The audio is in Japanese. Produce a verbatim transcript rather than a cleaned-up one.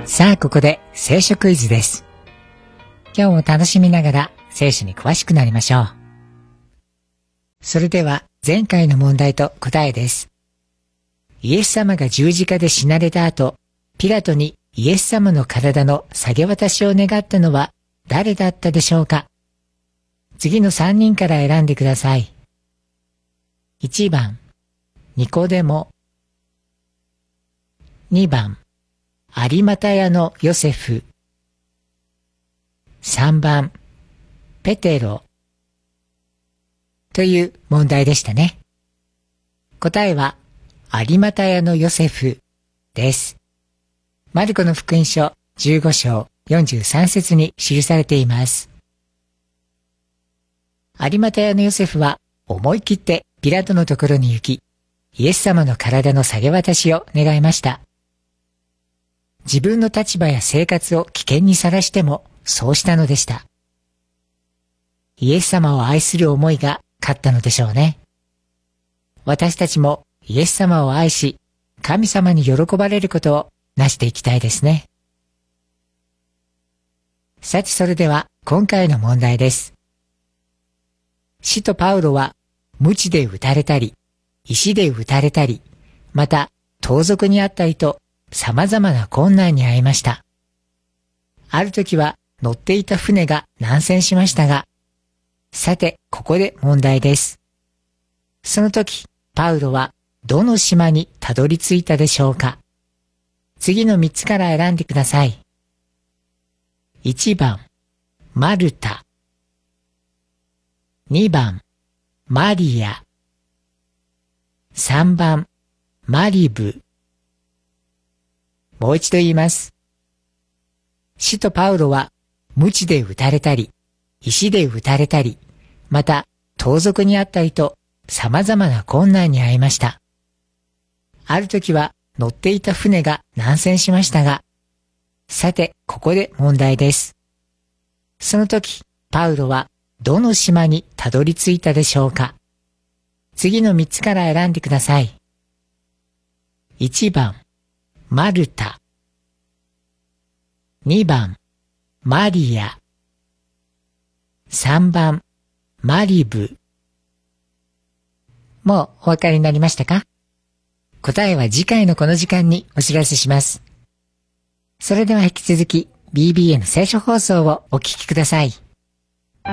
さあ、ここで聖書クイズです。今日も楽しみながら聖書に詳しくなりましょう。それでは前回の問題と答えです。イエス様が十字架で死なれた後、ピラトにイエス様の体の下げ渡しを願ったのは誰だったでしょうか？次のさんにんから選んでください。いちばん、ニコデモ。にばん、有股屋のヨセフ。さんばん、ペテロ。という問題でしたね。答えは、有股屋のヨセフです。マルコの福音書じゅうご章よんじゅうさん節に記されています。有股屋のヨセフは思い切ってピラトのところに行き、イエス様の体の下げ渡しを願いました。自分の立場や生活を危険にさらしてもそうしたのでした。イエス様を愛する思いが勝ったのでしょうね。私たちもイエス様を愛し、神様に喜ばれることをなしていきたいですね。さてそれでは今回の問題です。使徒パウロは鞭で打たれたり、石で打たれたり、また盗賊にあったりと様々な困難に遭いました。ある時は乗っていた船が難船しましたが、さてここで問題です。その時、パウロはどの島にたどり着いたでしょうか？次のみっつから選んでください。いちばん、マルタ。にばん、マリア。さんばん、マリブ。もう一度言います。使徒パウロは、鞭で打たれたり、石で打たれたり、また盗賊にあったりと様々な困難に遭いました。ある時は乗っていた船が難船しましたが、さてここで問題です。その時、パウロはどの島にたどり着いたでしょうか？次のみっつから選んでください。いちばん、マルタ。にばん、マリア。さんばん、マリブ。もうお分かりになりましたか？答えは次回のこの時間にお知らせします。それでは引き続き ビービーエヌ 聖書放送をお聞きください。